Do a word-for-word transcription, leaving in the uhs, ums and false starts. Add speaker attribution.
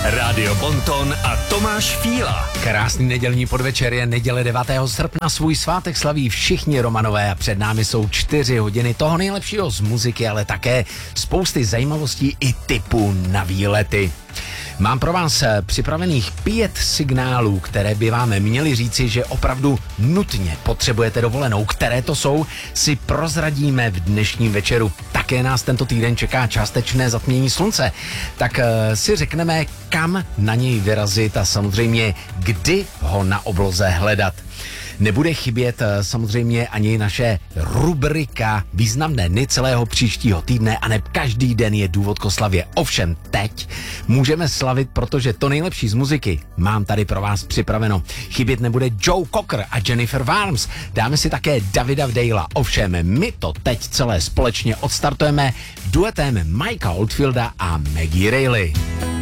Speaker 1: Rádio Bonton a Tomáš Fíla.
Speaker 2: Krásný nedělní podvečer, je neděle devátého srpna, svůj svátek slaví všichni Romanové a před námi jsou čtyři hodiny toho nejlepšího z muziky, ale také spousty zajímavostí i tipů na výlety. Mám pro vás připravených pět signálů, které by vám měly říci, že opravdu nutně potřebujete dovolenou. Které to jsou, si prozradíme v dnešním večeru. Také nás tento týden čeká částečné zatmění slunce. Tak uh, si řekneme, kam na něj vyrazit a samozřejmě, kdy ho na obloze hledat. Nebude chybět samozřejmě ani naše rubrika Významné dny celého příštího týdne a ne každý den je důvod k oslavě. Ovšem teď můžeme slavit, protože to nejlepší z muziky mám tady pro vás připraveno. Chybět nebude Joe Cocker a Jennifer Warnes. Dáme si také Davida Vdejla. Ovšem my to teď celé společně odstartujeme duetem Mikea Oldfielda a Maggie Reilly.